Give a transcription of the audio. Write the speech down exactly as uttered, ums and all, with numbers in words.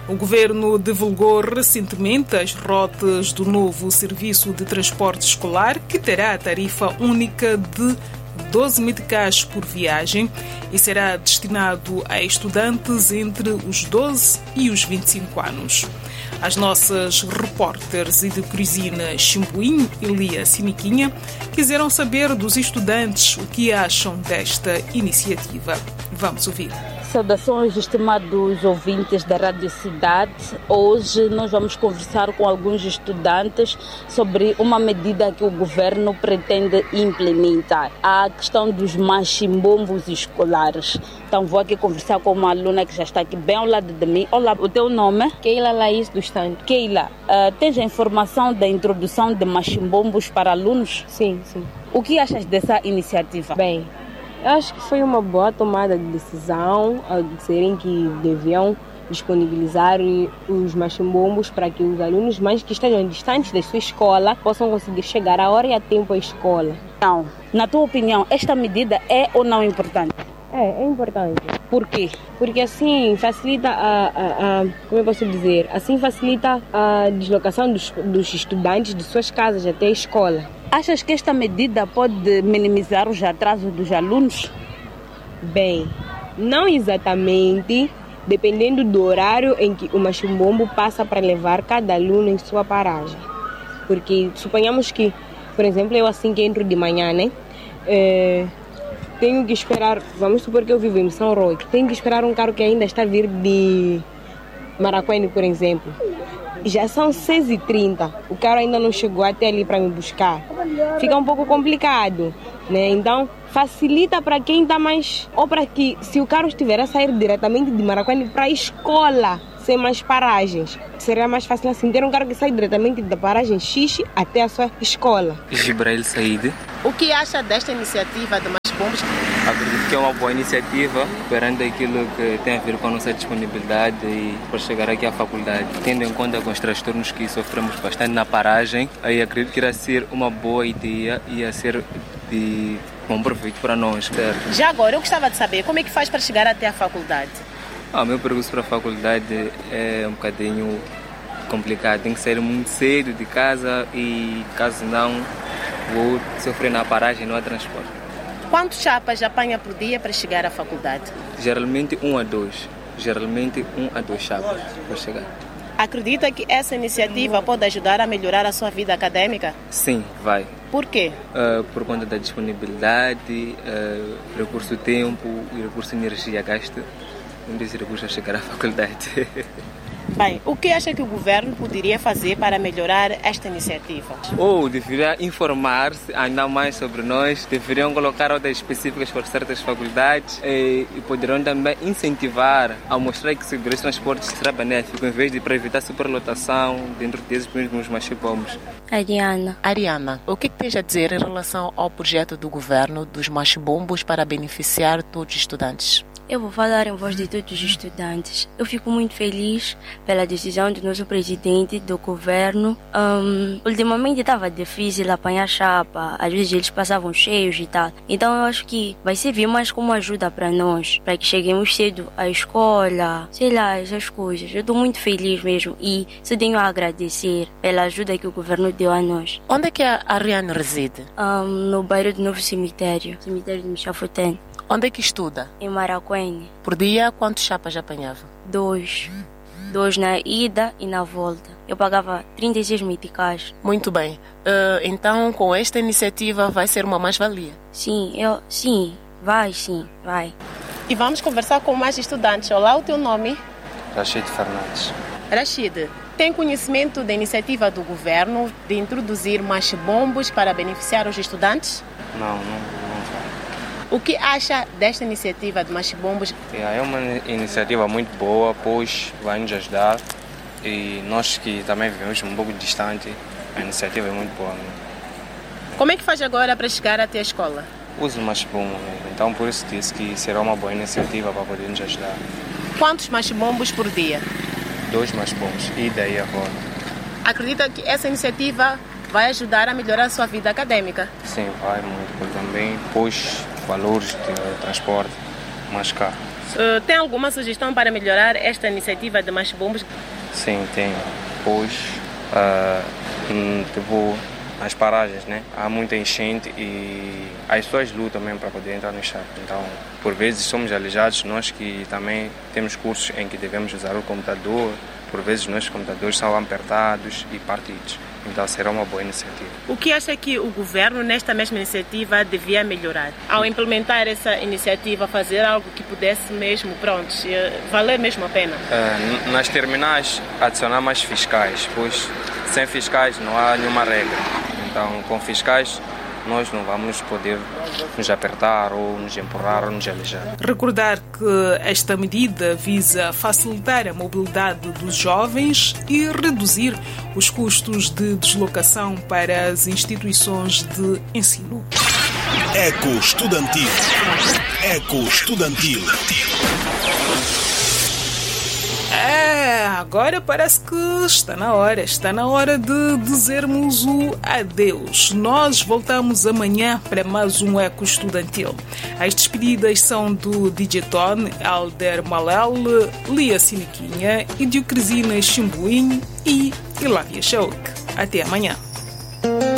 O Governo divulgou recentemente as rotas do novo serviço de transporte escolar, que terá a tarifa única de doze meticais por viagem e será destinado a estudantes entre os doze e os vinte e cinco anos. As nossas repórteres de Crisina Chimbuinho e Lia Siniquinha quiseram saber dos estudantes o que acham desta iniciativa. Vamos ouvir. Saudações, estimados ouvintes da Rádio Cidade. Hoje nós vamos conversar com alguns estudantes sobre uma medida que o governo pretende implementar, a questão dos machimbombos escolares. Então vou aqui conversar com uma aluna que já está aqui bem ao lado de mim. Olá, o teu nome? Keila Laís dos Santos. Keila, uh, tens a informação da introdução de machimbombos para alunos? Sim, sim. O que achas dessa iniciativa? Bem, eu acho que foi uma boa tomada de decisão ao dizerem que deviam disponibilizar os machimbombos para que os alunos, mais que estejam distantes da sua escola, possam conseguir chegar a hora e a tempo à escola. Não. Na tua opinião, esta medida é ou não importante? É, é importante. Por quê? Porque assim facilita a, a, a como eu posso dizer, assim facilita a deslocação dos, dos estudantes de suas casas até a escola. Achas que esta medida pode minimizar os atrasos dos alunos? Bem, não exatamente, dependendo do horário em que o machimbombo passa para levar cada aluno em sua paragem. Porque suponhamos que, por exemplo, eu assim que entro de manhã, né? É, tenho que esperar, vamos supor que eu vivo em São Roque, tenho que esperar um carro que ainda está a vir de Maracuene, por exemplo. Já são seis e trinta, o carro ainda não chegou até ali para me buscar. Fica um pouco complicado, né? Então, facilita para quem está mais... Ou para que, se o carro estiver a sair diretamente de Maracuene para a escola, sem mais paragens, seria mais fácil assim, ter um carro que sai diretamente da paragem X até a sua escola. Gibrail Said. O que acha desta iniciativa de machimbombos? Acredito que é uma boa iniciativa, perante aquilo que tem a ver com a nossa disponibilidade e para chegar aqui à faculdade. Tendo em conta com os transtornos que sofremos bastante na paragem, aí acredito que irá ser uma boa ideia e ia ser de bom proveito para nós. Já agora, eu gostava de saber como é que faz para chegar até a faculdade? Ah, o meu percurso para a faculdade é um bocadinho complicado. Tenho que sair muito cedo de casa e, caso não, vou sofrer na paragem, não há transporte. Quantos chapas apanha por dia para chegar à faculdade? Geralmente um a dois. Geralmente um a dois chapas para chegar. Acredita que essa iniciativa pode ajudar a melhorar a sua vida acadêmica? Sim, vai. Por quê? Uh, por conta da disponibilidade, uh, recurso tempo e recurso energia gasto. Um desses recursos a chegar à faculdade. Bem, o que acha que o governo poderia fazer para melhorar esta iniciativa? Ou deveria informar-se ainda mais sobre nós, deveriam colocar horas específicas para certas faculdades e, e poderão também incentivar a mostrar que o serviço de transporte será benéfico, em vez de para evitar superlotação dentro desses mesmos machibombos. Ariana. Ariana, o que tens a dizer em relação ao projeto do governo dos machibombos para beneficiar todos os estudantes? Eu vou falar em voz de todos os estudantes. Eu fico muito feliz pela decisão do nosso presidente, do governo. Um, ultimamente estava difícil apanhar chapa, às vezes eles passavam cheios e tal. Então eu acho que vai servir mais como ajuda para nós, para que cheguemos cedo à escola, sei lá, essas coisas. Eu estou muito feliz mesmo e só tenho a agradecer pela ajuda que o governo deu a nós. Onde é que a Ariane reside? Um, no bairro do Novo Cemitério, cemitério de Michafutene. Onde é que estuda? Em Maracuene. Por dia, quantos chapas apanhava? Dois. Dois na ida e na volta. Eu pagava trinta e seis meticais. Muito bem. Uh, então, com esta iniciativa, vai ser uma mais-valia? Sim, eu, sim. Vai, sim, vai. E vamos conversar com mais estudantes. Olá, o teu nome? Rashid Fernandes. Rashid, tem conhecimento da iniciativa do governo de introduzir machibombos para beneficiar os estudantes? Não, não. O que acha desta iniciativa de machibombos? É uma iniciativa muito boa, pois vai nos ajudar e nós que também vivemos um pouco distante, a iniciativa é muito boa. Como é que faz agora para chegar até a escola? Uso machibombo, então por isso disse que será uma boa iniciativa para poder nos ajudar. Quantos machibombos por dia? Dois machibombos, ida e a volta. Acredita que essa iniciativa vai ajudar a melhorar a sua vida acadêmica? Sim, vai muito, porque também, pois, valores de transporte mais caro. Uh, tem alguma sugestão para melhorar esta iniciativa de machibombos? Sim, tem. Pois, uh, hum, tipo, nas paragens, né? Há muita enchente e as pessoas lutam mesmo para poder entrar no chat. Então, por vezes somos aleijados, nós que também temos cursos em que devemos usar o computador, por vezes nossos computadores são apertados e partidos. Então será uma boa iniciativa. O que acha que o governo, nesta mesma iniciativa, devia melhorar? Ao implementar essa iniciativa, fazer algo que pudesse mesmo, pronto, valer mesmo a pena? Uh, nas terminais, adicionar mais fiscais, pois sem fiscais não há nenhuma regra. Então, com fiscais, nós não vamos poder nos apertar ou nos empurrar ou nos aleijar. Recordar que esta medida visa facilitar a mobilidade dos jovens e reduzir os custos de deslocação para as instituições de ensino. Eco Estudantil. Eco Estudantil. É, agora parece que está na hora, está na hora de dizermos o adeus. Nós voltamos amanhã para mais um Eco Estudantil. As despedidas são do D J Tone, Alder Malel, Lia Siniquinha, Idiocresina Chimbuinho e Ilávia Chouk. Até amanhã.